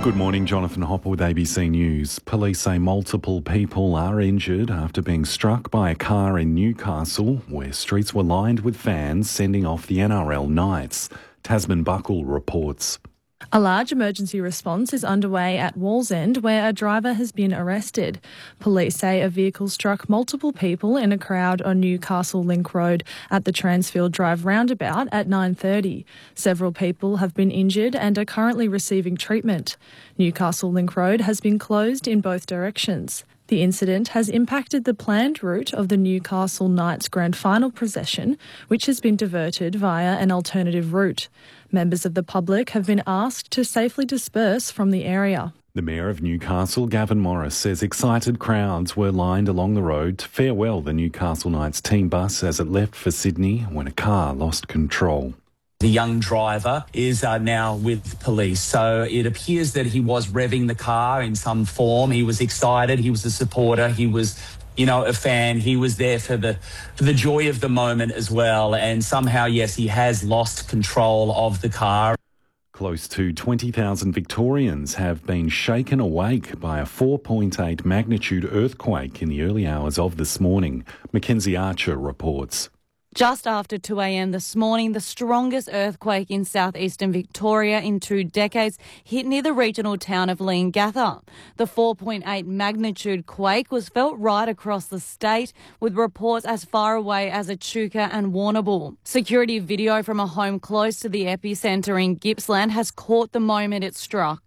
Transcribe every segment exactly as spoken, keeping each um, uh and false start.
Good morning, Jonathan Hopper with A B C News. Police say multiple people are injured after being struck by a car in Newcastle, where streets were lined with fans sending off the N R L Knights. Tasman Buckle reports. A large emergency response is underway at Wallsend, where a driver has been arrested. Police say a vehicle struck multiple people in a crowd on Newcastle Link Road at the Transfield Drive roundabout at nine thirty. Several people have been injured and are currently receiving treatment. Newcastle Link Road has been closed in both directions. The incident has impacted the planned route of the Newcastle Knights Grand Final procession, which has been diverted via an alternative route. Members of the public have been asked to safely disperse from the area. The Mayor of Newcastle, Gavin Morris, says excited crowds were lined along the road to farewell the Newcastle Knights team bus as it left for Sydney when a car lost control. The young driver is uh, now with police, so it appears that he was revving the car in some form. He was excited, he was a supporter, he was, you know, a fan. He was there for the for the joy of the moment as well, and somehow, yes, he has lost control of the car. Close to twenty thousand Victorians have been shaken awake by a four point eight magnitude earthquake in the early hours of this morning. Mackenzie Archer reports. Just after two a.m. this morning, the strongest earthquake in southeastern Victoria in two decades hit near the regional town of Leongatha. The four point eight magnitude quake was felt right across the state, with reports as far away as Echuca and Warrnambool. Security video from a home close to the epicentre in Gippsland has caught the moment it struck.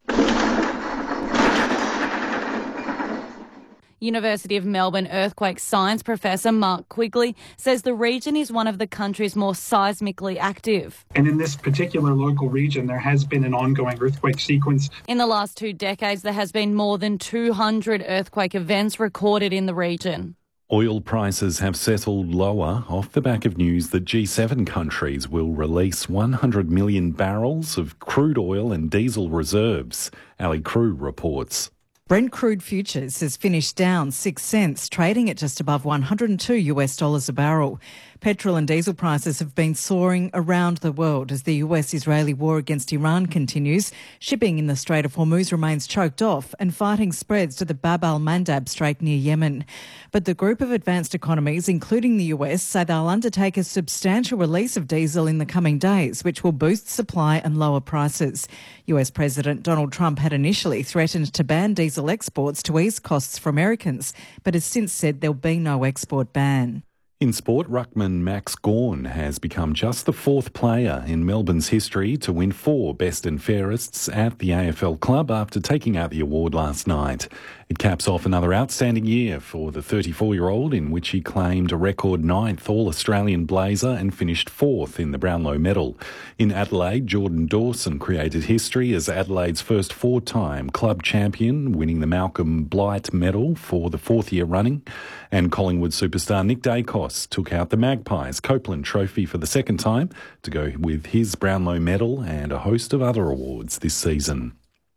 University of Melbourne earthquake science professor Mark Quigley says the region is one of the country's more seismically active. And in this particular local region, there has been an ongoing earthquake sequence. In the last two decades, there has been more than two hundred earthquake events recorded in the region. Oil prices have settled lower off the back of news that G seven countries will release one hundred million barrels of crude oil and diesel reserves. Ali Crew reports. Brent crude futures has finished down six cents, trading at just above one hundred two US dollars a barrel. Petrol and diesel prices have been soaring around the world as the U S-Israeli war against Iran continues. Shipping in the Strait of Hormuz remains choked off and fighting spreads to the Bab al-Mandab Strait near Yemen. But the group of advanced economies, including the U S, say they'll undertake a substantial release of diesel in the coming days, which will boost supply and lower prices. U S President Donald Trump had initially threatened to ban diesel exports to ease costs for Americans, but has since said there'll be no export ban. In sport, ruckman Max Gawn has become just the fourth player in Melbourne's history to win four Best and Fairests at the A F L club after taking out the award last night. It caps off another outstanding year for the thirty-four-year-old, in which he claimed a record ninth All-Australian blazer and finished fourth in the Brownlow medal. In Adelaide, Jordan Dawson created history as Adelaide's first four-time club champion, winning the Malcolm Blight medal for the fourth year running. And Collingwood superstar Nick Dacos took out the Magpies Copeland Trophy for the second time to go with his Brownlow medal and a host of other awards this season.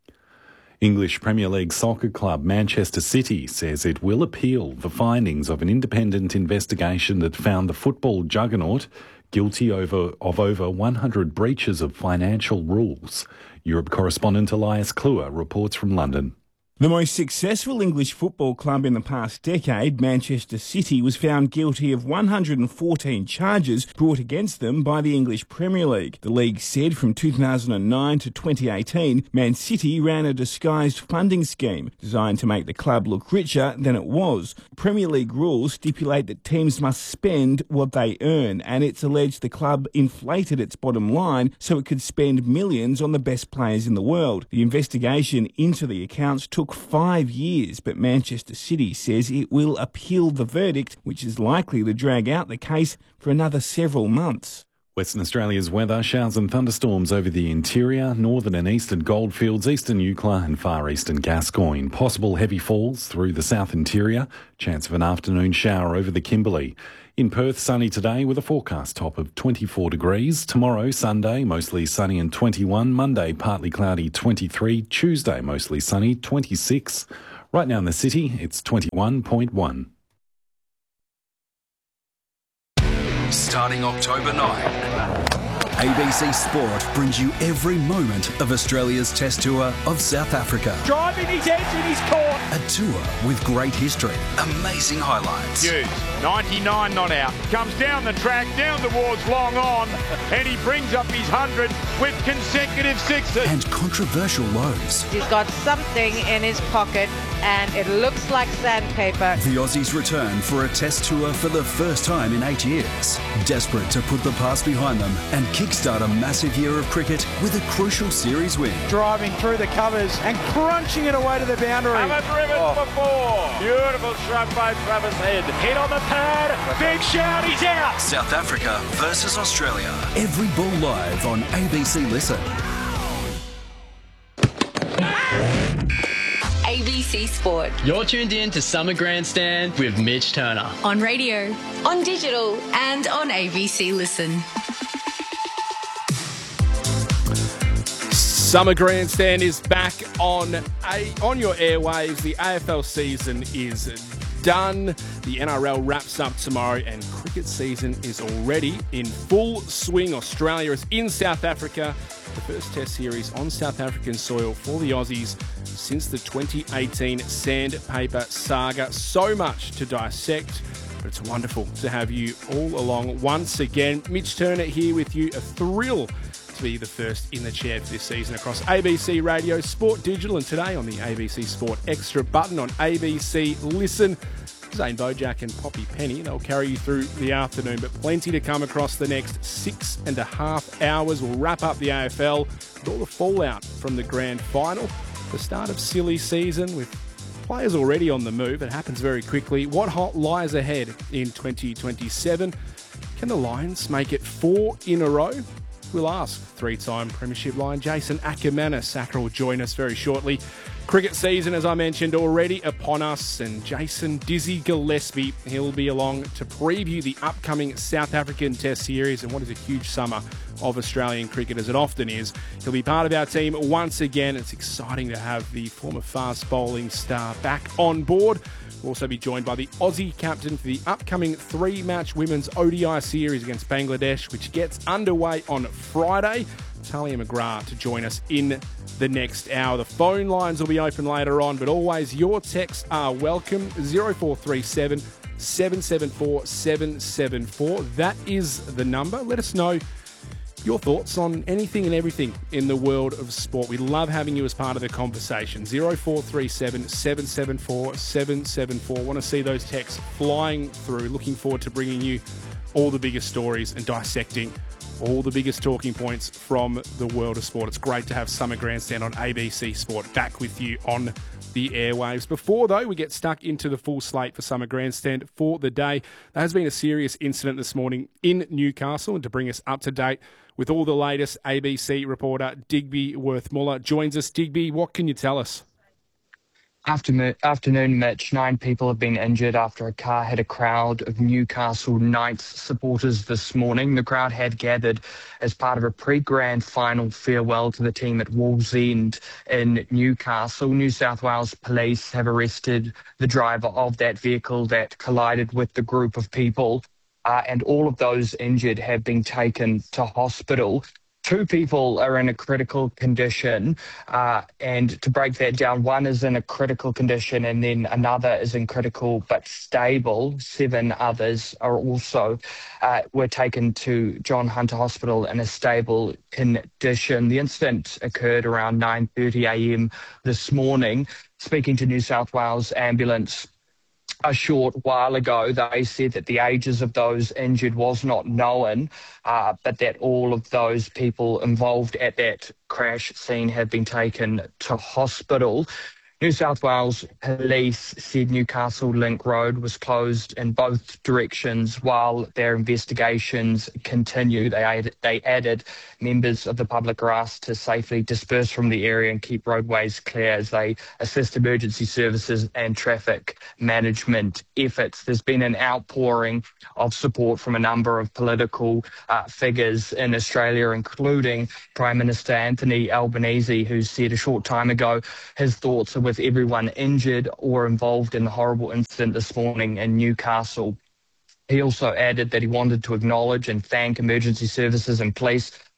English Premier League soccer club Manchester City says it will appeal the findings of an independent investigation that found the football juggernaut guilty over, of over one hundred breaches of financial rules. Europe correspondent Elias Kluwer reports from London. The most successful English football club in the past decade, Manchester City, was found guilty of one hundred fourteen charges brought against them by the English Premier League. The league said from two thousand nine to twenty eighteen, Man City ran a disguised funding scheme designed to make the club look richer than it was. Premier League rules stipulate that teams must spend what they earn, and it's alleged the club inflated its bottom line so it could spend millions on the best players in the world. The investigation into the accounts took five years, but Manchester City says it will appeal the verdict, which is likely to drag out the case for another several months. Western Australia's weather: showers and thunderstorms over the interior, northern and eastern Goldfields, eastern Eucla and far eastern Gascoyne. Possible heavy falls through the south interior. Chance of an afternoon shower over the Kimberley. In Perth, sunny today with a forecast top of twenty-four degrees. Tomorrow, Sunday, mostly sunny and twenty-one. Monday, partly cloudy, twenty-three. Tuesday, mostly sunny, twenty-six. Right now in the city, it's twenty-one point one. Starting October ninth, A B C Sport brings you every moment of Australia's Test Tour of South Africa. Driving his edge and he's caught. A tour with great history, amazing highlights. Hughes, ninety-nine not out. Comes down the track, down towards long on, and he brings up his hundred with consecutive sixes. And controversial lows. He's got something in his pocket and it looks like sandpaper. The Aussies return for a Test Tour for the first time in eight years. Desperate to put the past behind them and kickstart a massive year of cricket with a crucial series win. Driving through the covers and crunching it away to the boundary. Haven't driven oh. before. Beautiful shot by Travis Head. Hit on the pad. Big shout, he's out. South Africa versus Australia. Every ball live on A B C Listen. A B C Sport. You're tuned in to Summer Grandstand with Mitch Turner. On radio, on digital, and on A B C Listen. Summer Grandstand is back on a, on your airwaves. The A F L season is done. The N R L wraps up tomorrow and cricket season is already in full swing. Australia is in South Africa. The first Test series on South African soil for the Aussies since the twenty eighteen Sandpaper saga. So much to dissect, but it's wonderful to have you all along once again. Mitch Turner here with you. A thrill to be the first in the chair for this season across A B C Radio, Sport Digital, and today on the A B C Sport Extra button on A B C Listen. Zane Bojack and Poppy Penny, they'll carry you through the afternoon, but plenty to come across the next six and a half hours. We'll wrap up the A F L with all the fallout from the grand final, the start of silly season with players already on the move. It happens very quickly. What hot lies ahead in twenty twenty-seven? Can the Lions make it four in a row? We'll ask three-time Premiership Lion Jason Ackermanis. Acker will join us very shortly. Cricket season, as I mentioned, already upon us, and Jason Dizzy Gillespie, he'll be along to preview the upcoming South African Test Series and what is a huge summer of Australian cricket, as it often is. He'll be part of our team once again. It's exciting to have the former fast bowling star back on board. We'll also be joined by the Aussie captain for the upcoming three-match Women's O D I series against Bangladesh, which gets underway on Friday. Talia McGrath to join us in the next hour. The phone lines will be open later on, but always your texts are welcome. zero four three seven, seven seven four, seven seven four. That is the number. Let us know your thoughts on anything and everything in the world of sport. We love having you as part of the conversation. zero four three seven, seven seven four, seven seven four. Want to see those texts flying through. Looking forward to bringing you all the biggest stories and dissecting all the biggest talking points from the world of sport. It's great to have Summer Grandstand on A B C Sport back with you on the airwaves. Before, though, we get stuck into the full slate for Summer Grandstand for the day, there has been a serious incident this morning in Newcastle, and to bring us up to date with all the latest, A B C reporter Digby Worth-Muller joins us. Digby, what can you tell us? Afternoon, afternoon, Mitch. Nine people have been injured after a car hit a crowd of Newcastle Knights supporters this morning. The crowd had gathered as part of a pre-grand final farewell to the team at Wallsend in Newcastle. New South Wales Police have arrested the driver of that vehicle that collided with the group of people, uh, and all of those injured have been taken to hospital. Two people are in a critical condition, uh, and to break that down, one is in a critical condition and then another is in critical but stable. Seven others are also uh, were taken to John Hunter Hospital in a stable condition. The incident occurred around nine thirty a.m. this morning. Speaking to New South Wales Ambulance a short while ago, they said that the ages of those injured was not known, uh, but that all of those people involved at that crash scene have been taken to hospital. New South Wales Police said Newcastle Link Road was closed in both directions while their investigations continue. They added, they added members of the public are asked to safely disperse from the area and keep roadways clear as they assist emergency services and traffic management efforts. There's been an outpouring of support from a number of political uh, figures in Australia, including Prime Minister Anthony Albanese, who said a short time ago his thoughts are with everyone injured or involved in the horrible incident this morning in Newcastle. He also added that he wanted to acknowledge and thank emergency services and police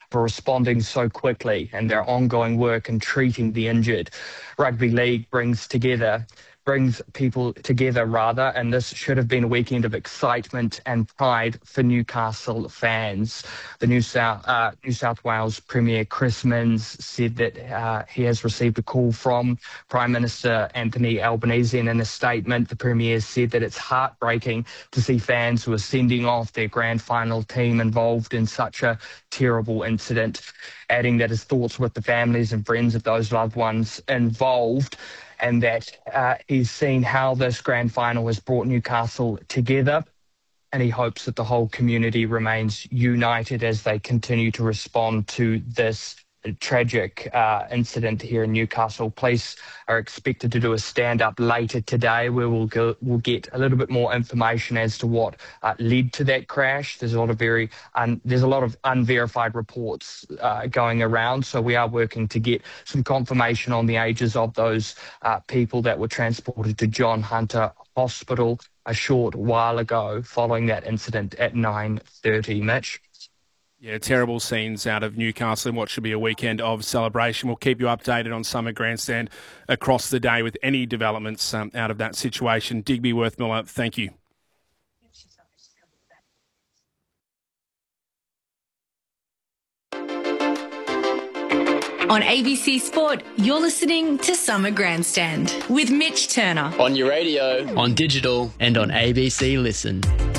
for responding so quickly and their ongoing work in treating the injured. Rugby League brings together brings people together rather, and this should have been a weekend of excitement and pride for Newcastle fans. The New South uh, New South Wales Premier Chris Minns said that uh, he has received a call from Prime Minister Anthony Albanese, and in a statement the Premier said that it's heartbreaking to see fans who are sending off their grand final team involved in such a terrible incident, adding that his thoughts with the families and friends of those loved ones involved, and that uh, he's seen how this grand final has brought Newcastle together, and he hopes that the whole community remains united as they continue to respond to this tragic uh, incident here in Newcastle. Police are expected to do a stand-up later today where we'll, go, we'll get a little bit more information as to what uh, led to that crash. There's a lot of very un, there's a lot of unverified reports uh, going around, so we are working to get some confirmation on the ages of those uh, people that were transported to John Hunter Hospital a short while ago following that incident at nine thirty, Mitch. Yeah, terrible scenes out of Newcastle in what should be a weekend of celebration. We'll keep you updated on Summer Grandstand across the day with any developments um, out of that situation. Digby Worthmiller, thank you. On A B C Sport, you're listening to Summer Grandstand with Mitch Turner. On your radio, on digital, and on A B C Listen.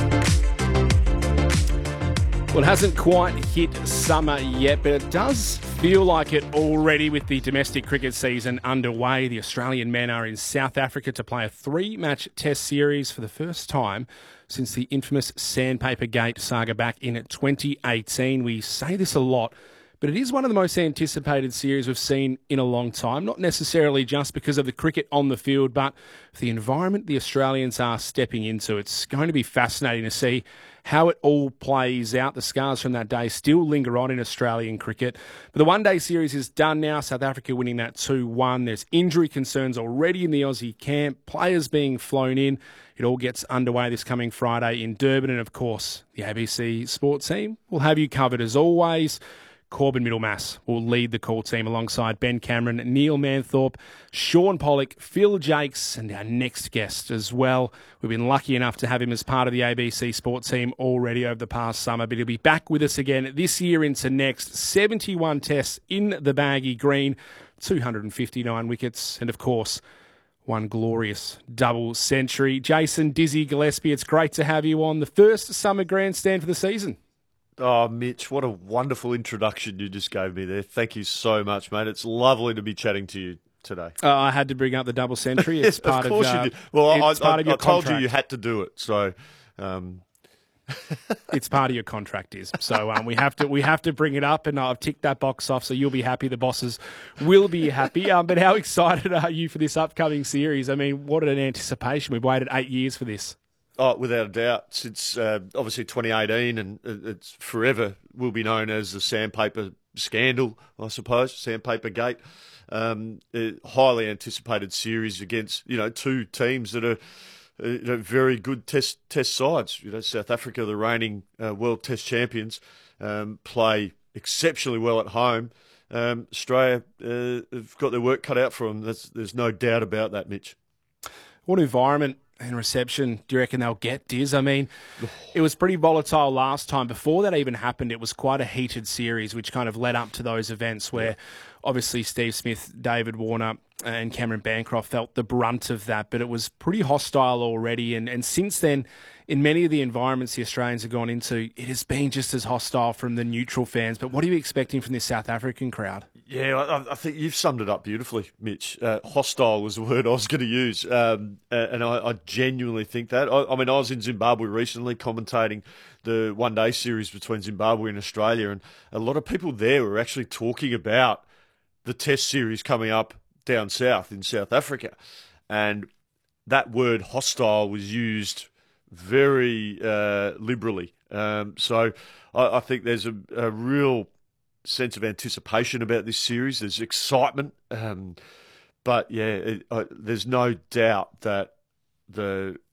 Well, it hasn't quite hit summer yet, but it does feel like it already with the domestic cricket season underway. The Australian men are in South Africa to play a three-match test series for the first time since the infamous Sandpaper Gate saga back in twenty eighteen. We say this a lot, but it is one of the most anticipated series we've seen in a long time, not necessarily just because of the cricket on the field, but for the environment the Australians are stepping into. It's going to be fascinating to see how it all plays out. The scars from that day still linger on in Australian cricket. But the one-day series is done now, South Africa winning that two one. There's injury concerns already in the Aussie camp, players being flown in. It all gets underway this coming Friday in Durban, and of course, the A B C Sports team will have you covered as always. Corbin Middlemass will lead the call team alongside Ben Cameron, Neil Manthorpe, Sean Pollock, Phil Jakes, and our next guest as well. We've been lucky enough to have him as part of the A B C Sport team already over the past summer, but he'll be back with us again this year into next. seventy-one tests in the baggy green, two hundred fifty-nine wickets, and of course, one glorious double century. Jason Dizzy Gillespie, it's great to have you on the first Summer Grandstand for the season. Oh, Mitch, what a wonderful introduction you just gave me there. Thank you so much, mate. It's lovely to be chatting to you today. Uh, I had to bring up the double century. It's part of course of, uh, you did. Well, I, it's part I, of your I told contract. you you had to do it, so... Um... It's part of your contract, is so um, we have to we have to bring it up, and I've ticked that box off, so you'll be happy. The bosses will be happy. Um, but how excited are you for this upcoming series? I mean, what an anticipation! We've waited eight years for this. Oh, without a doubt, since uh, obviously twenty eighteen, and it's forever will be known as the Sandpaper Scandal, I suppose, Sandpaper Gate. Um, a highly anticipated series against, you know, two teams that are, uh, you know, very good test test sides. You know, South Africa, the reigning uh, world test champions, um, play exceptionally well at home. Um, Australia uh, have got their work cut out for them. That's, there's no doubt about that, Mitch. What environment and reception do you reckon they'll get, Diz? I mean, it was pretty volatile last time. Before that even happened, it was quite a heated series, which kind of led up to those events where yeah. obviously Steve Smith, David Warner and Cameron Bancroft felt the brunt of that, but it was pretty hostile already. And, and since then, in many of the environments the Australians have gone into, it has been just as hostile from the neutral fans. But what are you expecting from this South African crowd? Yeah, I, I think you've summed it up beautifully, Mitch. Uh, hostile was the word I was going to use. Um, and I, I genuinely think that. I, I mean, I was in Zimbabwe recently commentating the one-day series between Zimbabwe and Australia, and a lot of people there were actually talking about the test series coming up down south in South Africa. And that word hostile was used very uh, liberally. Um, so I, I think there's a, a real sense of anticipation about this series. There's excitement. Um, but, yeah, it, uh, there's no doubt that the